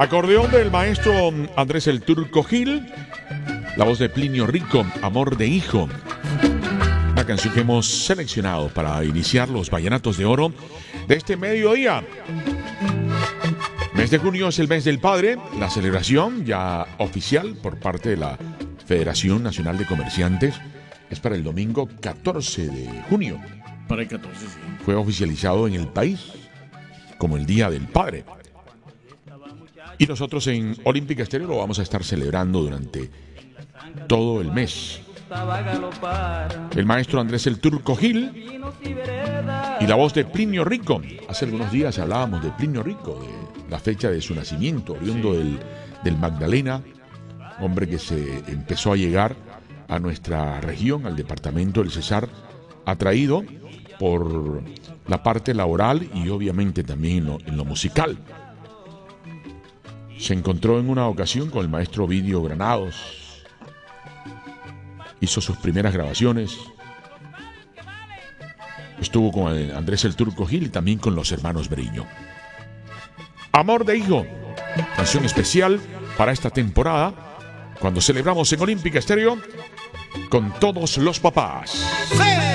Acordeón del maestro Andrés el Turco Gil. La voz de Plinio Rico, Amor de Hijo. Una canción que hemos seleccionado para iniciar los vallenatos de oro de este mediodía. Mes de junio es el mes del padre. La celebración ya oficial por parte de la Federación Nacional de Comerciantes es para el domingo 14 de junio. Para el 14, sí. Fue oficializado en el país como el Día del Padre. Y nosotros en Olímpica Estéreo lo vamos a estar celebrando durante todo el mes. El maestro Andrés el Turco Gil y la voz de Plinio Rico. Hace algunos días hablábamos de Plinio Rico, de la fecha de su nacimiento, oriundo del Magdalena, hombre que se empezó a llegar a nuestra región, al departamento del Cesar, atraído por la parte laboral y obviamente también en lo musical. Se encontró en una ocasión con el maestro Ovidio Granados, hizo sus primeras grabaciones, estuvo con Andrés el Turco Gil y también con los hermanos Briño. Amor de Hijo, canción especial para esta temporada, cuando celebramos en Olímpica Estéreo con todos los papás. ¡Sí!